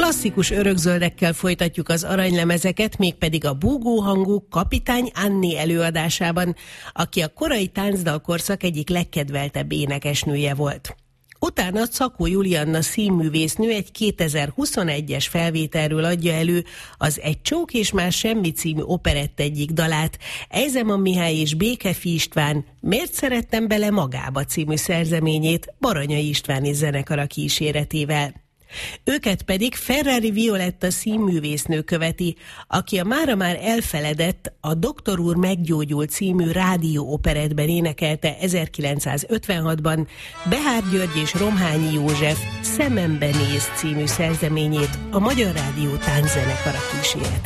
Klasszikus örökzöldekkel folytatjuk az aranylemezeket, mégpedig a búgóhangú Kapitány Anni előadásában, aki a korai táncdalkorszak egyik legkedveltebb énekesnője volt. Utána Czakó Julianna színművésznő egy 2021-es felvételről adja elő az Egy csók és már semmi című operett egyik dalát, Ejzeman Mihály és Békefi István Miért szerettem bele magába című szerzeményét Baranyai István és zenekara kíséretével. Őket pedig Ferrari Violetta színművésznő követi, aki a mára már elfeledett A Doktor úr meggyógyult című rádióoperettben énekelte 1956-ban Behár György és Romhányi József Szemembe néz című szerzeményét a Magyar Rádió tánczenekara kíséretében.